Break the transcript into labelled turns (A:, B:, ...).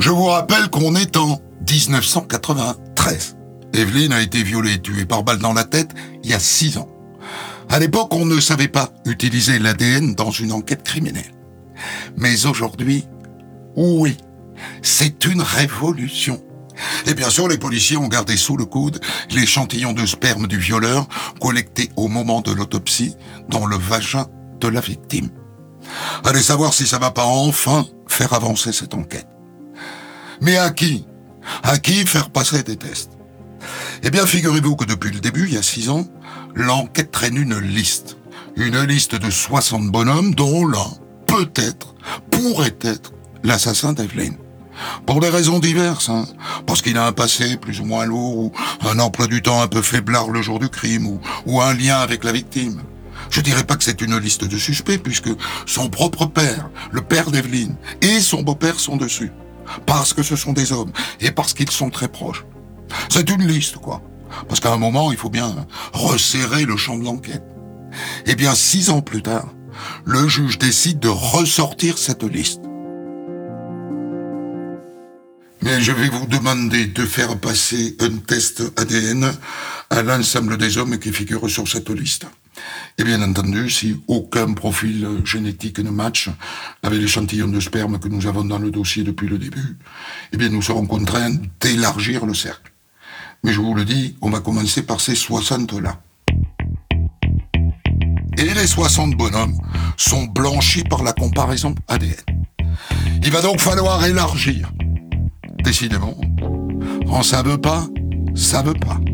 A: Je vous rappelle qu'on est en 1993. Evelyne a été violée et tuée par balle dans la tête il y a 6 ans. À l'époque, on ne savait pas utiliser l'ADN dans une enquête criminelle. Mais aujourd'hui, oui, c'est une révolution. Et bien sûr, les policiers ont gardé sous le coude l'échantillon de sperme du violeur collecté au moment de l'autopsie dans le vagin de la victime. Allez savoir si ça va pas enfin faire avancer cette enquête. Mais à qui faire passer des tests? Eh bien, figurez-vous que depuis le début, il y a 6 ans, l'enquête traîne une liste. Une liste de 60 bonhommes dont l'un, peut-être, pourrait être l'assassin d'Evelyne. Pour des raisons diverses, parce qu'il a un passé plus ou moins lourd, ou un emploi du temps un peu faiblard le jour du crime, ou un lien avec la victime. Je dirais pas que c'est une liste de suspects, puisque son propre père, le père d'Evelyne, et son beau-père sont dessus. Parce que ce sont des hommes, et parce qu'ils sont très proches. C'est une liste, quoi. Parce qu'à un moment, il faut bien resserrer le champ de l'enquête. Eh bien, 6 ans plus tard, le juge décide de ressortir cette liste. Mais je vais vous demander de faire passer un test ADN à l'ensemble des hommes qui figurent sur cette liste. Et bien entendu, si aucun profil génétique ne matche avec l'échantillon de sperme que nous avons dans le dossier depuis le début, eh bien nous serons contraints d'élargir le cercle. Mais je vous le dis, on va commencer par ces 60-là. Et les 60 bonhommes sont blanchis par la comparaison ADN. Il va donc falloir élargir. Décidément, quand ça veut pas, ça veut pas.